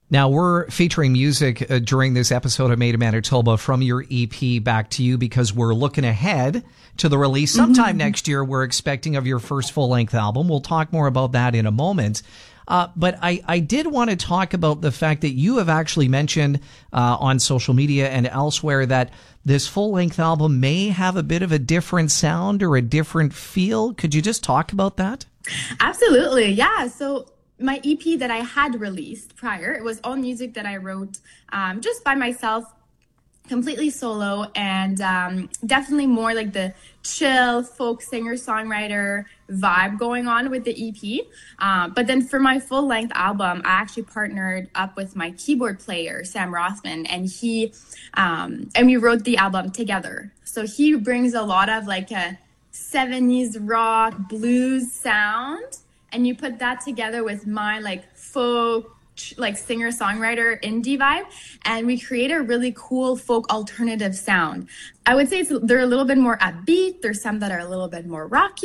Now, we're featuring music during this episode of Made in Manitoba from your EP Back to You because we're looking ahead to the release sometime next year. We're expecting of your first full-length album. We'll talk more about that in a moment. But I did want to talk about the fact that you have actually mentioned on social media and elsewhere that this full-length album may have a bit of a different sound or a different feel. Could you just talk about that? Absolutely. Yeah. So my EP that I had released prior, it was all music that I wrote just by myself, completely solo, and definitely more like the chill folk singer-songwriter vibe going on with the EP. But then for my full-length album, I actually partnered up with my keyboard player, Sam Rothman, and we wrote the album together. So he brings a lot of like a 70s rock blues sound, and you put that together with my like folk, like singer-songwriter indie vibe, and we create a really cool folk alternative sound. I would say they're a little bit more upbeat. There's some that are a little bit more rocky.